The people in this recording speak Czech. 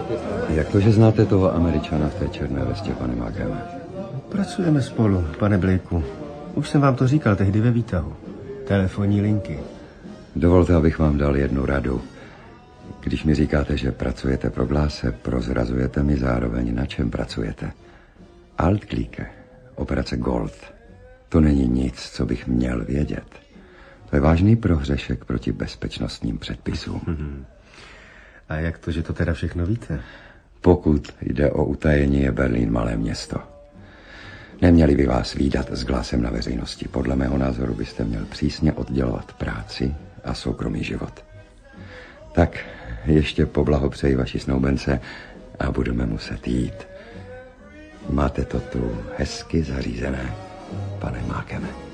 Jak to, že znáte toho Američana v té černé vestě, pane Mákeme? Pracujeme spolu, pane Blakeu. Už jsem vám to říkal tehdy ve výtahu. Telefonní linky. Dovolte, abych vám dal jednu radu. Když mi říkáte, že pracujete pro Glase, prozrazujete mi zároveň, na čem pracujete. Altklieke, operace Gold. To není nic, co bych měl vědět. To je vážný prohřešek proti bezpečnostním předpisům. A jak to, že to teda všechno víte? Pokud jde o utajení, je Berlín malé město. Neměli by vás vídat s Glasem na veřejnosti. Podle mého názoru byste měl přísně oddělovat práci a soukromý život. Tak ještě poblahopřeji vaši snoubence a budeme muset jít. Máte to tu hezky zařízené, pane Mákeme.